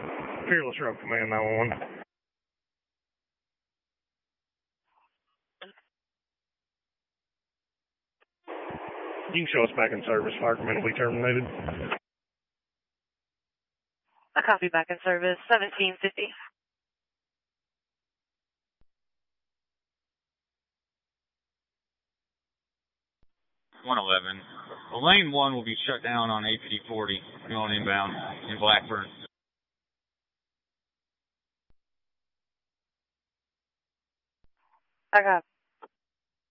Fearless Road Command 911. You can show us back in service. Fire command will be terminated. I copy back in service, 1750. 111. Well, lane 1 will be shut down on APD 40 going inbound in Blackburn. I got